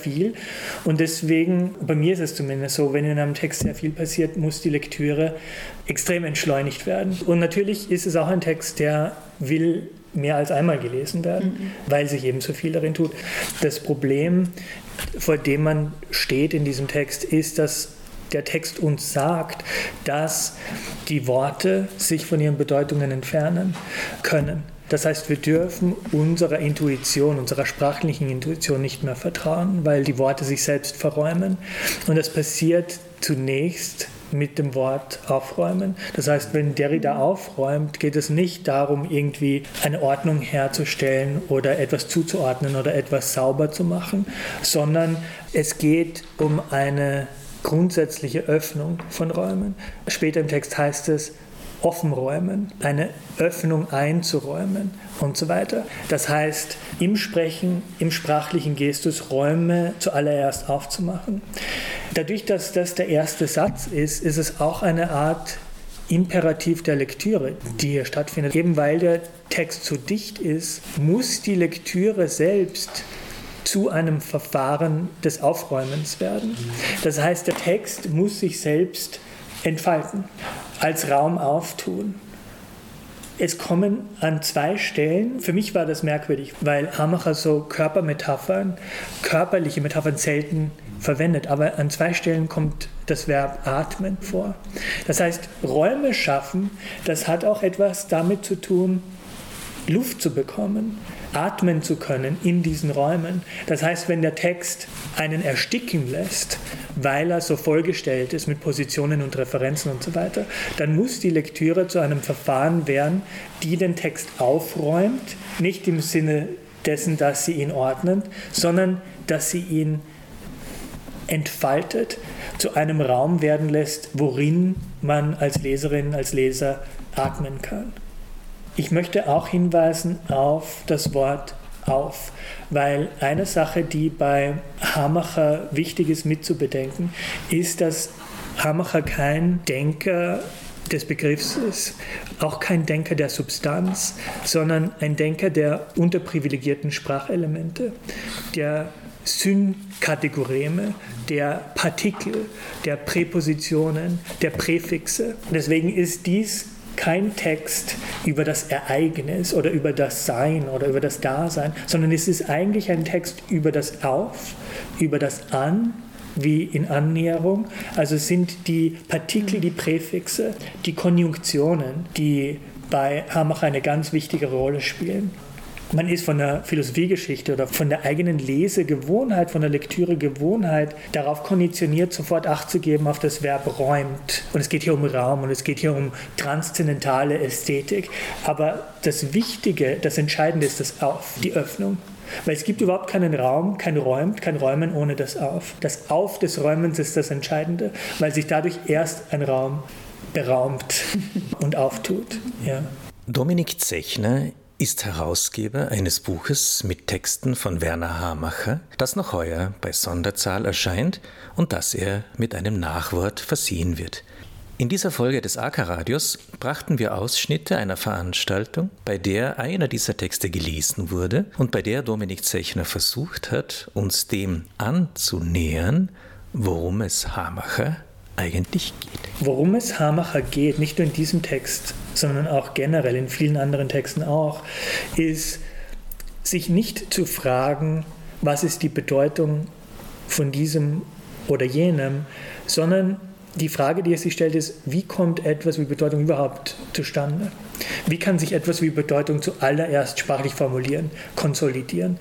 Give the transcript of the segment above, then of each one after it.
viel. Und deswegen, bei mir ist es zumindest so, wenn in einem Text sehr viel passiert, muss die Lektüre extrem entschleunigt werden. Und natürlich ist es auch ein Text, der will mehr als einmal gelesen werden, weil sich eben so viel darin tut. Das Problem, vor dem man steht in diesem Text, ist, dass der Text uns sagt, dass die Worte sich von ihren Bedeutungen entfernen können. Das heißt, wir dürfen unserer Intuition, unserer sprachlichen Intuition nicht mehr vertrauen, weil die Worte sich selbst verräumen. Und das passiert zunächst mit dem Wort aufräumen. Das heißt, wenn Derrida aufräumt, geht es nicht darum, irgendwie eine Ordnung herzustellen oder etwas zuzuordnen oder etwas sauber zu machen, sondern es geht um eine grundsätzliche Öffnung von Räumen. Später im Text heißt es, offenräumen, eine Öffnung einzuräumen und so weiter. Das heißt, im Sprechen, im sprachlichen Gestus Räume zuallererst aufzumachen. Dadurch, dass das der erste Satz ist, ist es auch eine Art Imperativ der Lektüre, die hier stattfindet. Eben weil der Text so dicht ist, muss die Lektüre selbst zu einem Verfahren des Aufräumens werden. Das heißt, der Text muss sich selbst entfalten, als Raum auftun. Es kommen an 2 Stellen, für mich war das merkwürdig, weil Hamacher so Körpermetaphern, körperliche Metaphern selten verwendet, aber an 2 Stellen kommt das Verb atmen vor. Das heißt, Räume schaffen, das hat auch etwas damit zu tun, Luft zu bekommen, atmen zu können in diesen Räumen. Das heißt, wenn der Text einen ersticken lässt, weil er so vollgestellt ist mit Positionen und Referenzen und so weiter, dann muss die Lektüre zu einem Verfahren werden, die den Text aufräumt, nicht im Sinne dessen, dass sie ihn ordnet, sondern dass sie ihn entfaltet, zu einem Raum werden lässt, worin man als Leserin, als Leser atmen kann. Ich möchte auch hinweisen auf das Wort auf, weil eine Sache, die bei Hamacher wichtig ist mitzubedenken, ist, dass Hamacher kein Denker des Begriffs ist, auch kein Denker der Substanz, sondern ein Denker der unterprivilegierten Sprachelemente, der Synkategoreme, der Partikel, der Präpositionen, der Präfixe. Deswegen ist dies kein Text über das Ereignis oder über das Sein oder über das Dasein, sondern es ist eigentlich ein Text über das Auf, über das An, wie in Annäherung. Also es sind die Partikel, die Präfixe, die Konjunktionen, die bei Hamacher eine ganz wichtige Rolle spielen. Man ist von der Philosophiegeschichte oder von der eigenen Lesegewohnheit, von der Lektüregewohnheit darauf konditioniert, sofort Acht zu geben auf das Verb räumt. Und es geht hier um Raum und es geht hier um transzendentale Ästhetik. Aber das Wichtige, das Entscheidende ist das Auf, die Öffnung. Weil es gibt überhaupt keinen Raum, kein Räumen ohne das Auf. Das Auf des Räumens ist das Entscheidende, weil sich dadurch erst ein Raum beraumt und auftut. Ja. Dominik Zechner ist Herausgeber eines Buches mit Texten von Werner Hamacher, das noch heuer bei Sonderzahl erscheint und das er mit einem Nachwort versehen wird. In dieser Folge des AK-Radios brachten wir Ausschnitte einer Veranstaltung, bei der einer dieser Texte gelesen wurde und bei der Dominik Zechner versucht hat, uns dem anzunähern, worum es Hamacher eigentlich geht. Worum es Hamacher geht, nicht nur in diesem Text, sondern auch generell in vielen anderen Texten auch, ist, sich nicht zu fragen, was ist die Bedeutung von diesem oder jenem, sondern die Frage, die er sich stellt, ist, wie kommt etwas wie Bedeutung überhaupt zustande? Wie kann sich etwas wie Bedeutung zuallererst sprachlich formulieren, konsolidieren?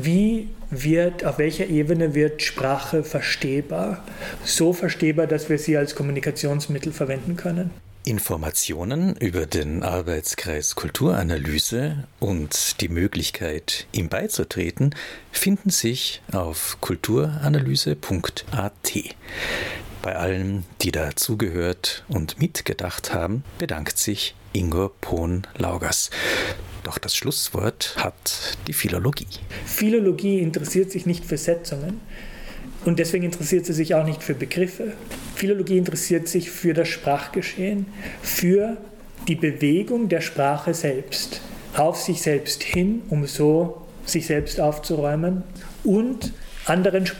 Auf welcher Ebene wird Sprache verstehbar? So verstehbar, dass wir sie als Kommunikationsmittel verwenden können. Informationen über den Arbeitskreis Kulturanalyse und die Möglichkeit, ihm beizutreten, finden sich auf kulturanalyse.at. Bei allen, die dazugehört und mitgedacht haben, bedankt sich Ingo Pohn-Laugas. Doch das Schlusswort hat die Philologie. Philologie interessiert sich nicht für Setzungen und deswegen interessiert sie sich auch nicht für Begriffe. Philologie interessiert sich für das Sprachgeschehen, für die Bewegung der Sprache selbst, auf sich selbst hin, um so sich selbst aufzuräumen und anderen